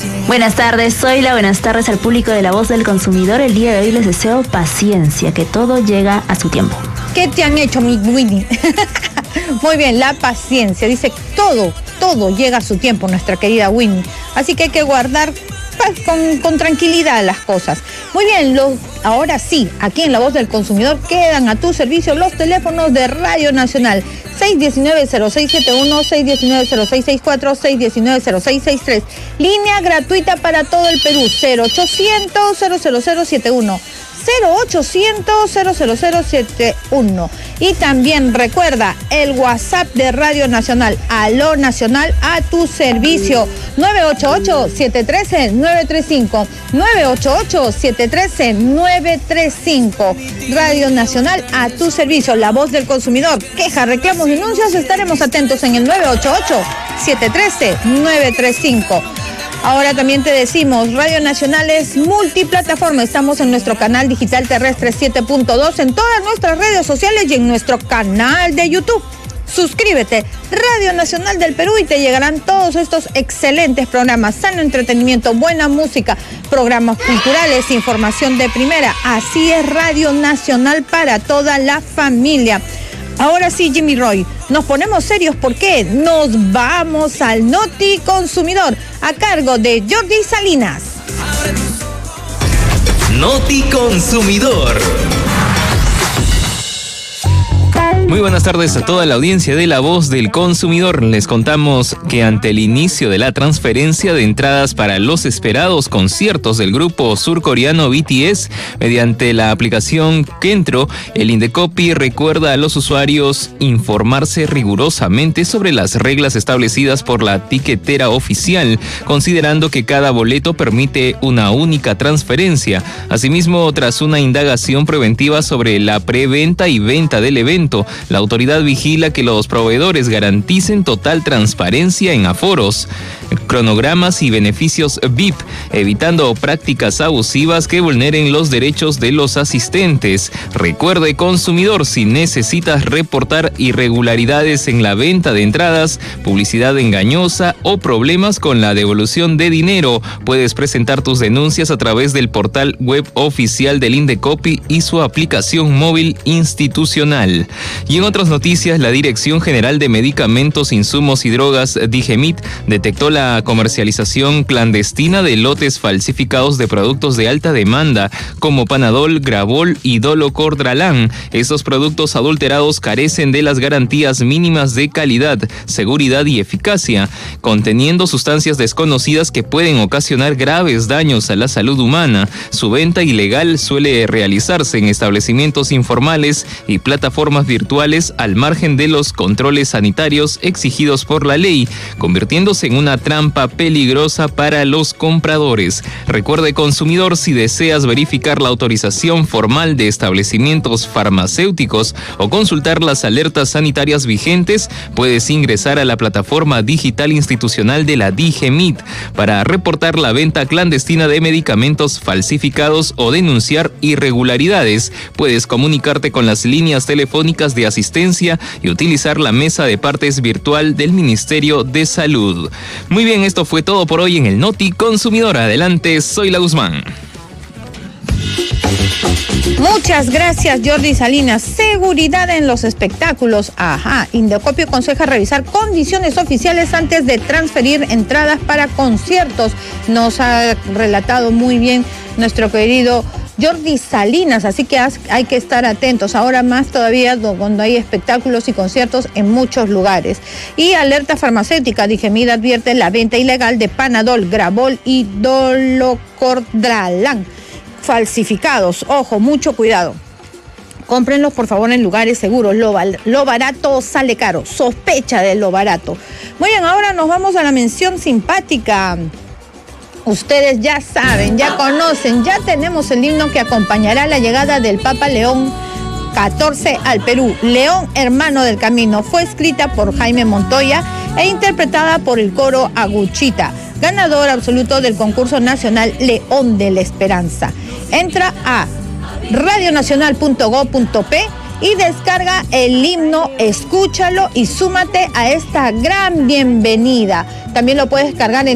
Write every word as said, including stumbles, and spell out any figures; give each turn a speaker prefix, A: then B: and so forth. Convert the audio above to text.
A: Buenas tardes, soy la buenas tardes al público de La Voz del Consumidor. El día de hoy les deseo paciencia, que todo llega a su tiempo.
B: ¿Qué te han hecho, mi Winnie? Muy bien, la paciencia. Dice, todo, todo llega a su tiempo, nuestra querida Winnie. Así que hay que guardar con, con tranquilidad las cosas. Muy bien, los, ahora sí, aquí en La Voz del Consumidor quedan a tu servicio los teléfonos de Radio Nacional. seis uno nueve, cero seis siete uno, seis uno nueve, cero seis seis cuatro, seis uno nueve, cero seis seis tres. Línea gratuita para todo el Perú, cero ochocientos, cero cero cero siete uno. cero ochocientos, cero cero cero siete uno. Y también recuerda el WhatsApp de Radio Nacional, Aló Nacional, a tu servicio, nueve ocho ocho, siete uno tres, nueve tres cinco, nueve ocho ocho, siete uno tres, nueve tres cinco. Radio Nacional a tu servicio, La Voz del Consumidor. Quejas, reclamos, denuncias, estaremos atentos en el nueve ocho ocho, siete uno tres, nueve tres cinco. Ahora también te decimos, Radio Nacional es multiplataforma. Estamos en nuestro canal digital terrestre siete punto dos, en todas nuestras redes sociales y en nuestro canal de YouTube. Suscríbete, Radio Nacional del Perú, y te llegarán todos estos excelentes programas, sano entretenimiento, buena música, programas culturales, información de primera. Así es Radio Nacional para toda la familia. Ahora sí, Jimmy Roy, nos ponemos serios porque nos vamos al Noti Consumidor a cargo de Jordi Salinas.
C: Noti Consumidor. Muy buenas tardes a toda la audiencia de La Voz del Consumidor. Les contamos que ante el inicio de la transferencia de entradas para los esperados conciertos del grupo surcoreano B T S mediante la aplicación Kentro, el Indecopi recuerda a los usuarios informarse rigurosamente sobre las reglas establecidas por la tiquetera oficial, considerando que cada boleto permite una única transferencia. Asimismo, tras una indagación preventiva sobre la preventa y venta del evento, la autoridad vigila que los proveedores garanticen total transparencia en aforos, cronogramas y beneficios V I P, evitando prácticas abusivas que vulneren los derechos de los asistentes. Recuerde, consumidor, si necesitas reportar irregularidades en la venta de entradas, publicidad engañosa o problemas con la devolución de dinero, puedes presentar tus denuncias a través del portal web oficial del Indecopi y su aplicación móvil institucional. Y en otras noticias, la Dirección General de Medicamentos, Insumos y Drogas, DIGEMIT, detectó la comercialización clandestina de lotes falsificados de productos de alta demanda, como Panadol, Gravol y Dolocordralan. Estos productos adulterados carecen de las garantías mínimas de calidad, seguridad y eficacia, conteniendo sustancias desconocidas que pueden ocasionar graves daños a la salud humana. Su venta ilegal suele realizarse en establecimientos informales y plataformas virtuales al margen de los controles sanitarios exigidos por la ley, convirtiéndose en una trampa peligrosa para los compradores. Recuerde, consumidor, si deseas verificar la autorización formal de establecimientos farmacéuticos o consultar las alertas sanitarias vigentes, puedes ingresar a la plataforma digital institucional de la DIGEMIT para reportar la venta clandestina de medicamentos falsificados o denunciar irregularidades. Puedes comunicarte con las líneas telefónicas de asistencia y utilizar la mesa de partes virtual del Ministerio de Salud. Muy bien, esto fue todo por hoy en el Noti Consumidor. Adelante, soy la Guzmán.
B: Muchas gracias, Jordi Salinas. Seguridad en los espectáculos. Ajá, Indecopi aconseja revisar condiciones oficiales antes de transferir entradas para conciertos. Nos ha relatado muy bien nuestro querido Jordi Salinas, así que hay que estar atentos. Ahora más todavía cuando hay espectáculos y conciertos en muchos lugares. Y alerta farmacéutica, DIGEMIT advierte la venta ilegal de Panadol, Gravol y Dolocordralan falsificados. Ojo, mucho cuidado. Cómprenlos por favor en lugares seguros. Lo, lo barato sale caro. Sospecha de lo barato. Muy bien, ahora nos vamos a la mención simpática. Ustedes ya saben, ya conocen, ya tenemos el himno que acompañará la llegada del Papa León catorce al Perú. León, hermano del camino, fue escrita por Jaime Montoya e interpretada por el coro Aguchita, ganador absoluto del concurso nacional León de la Esperanza. Entra a radio nacional punto gob punto pe y descarga el himno, escúchalo y súmate a esta gran bienvenida. También lo puedes cargar en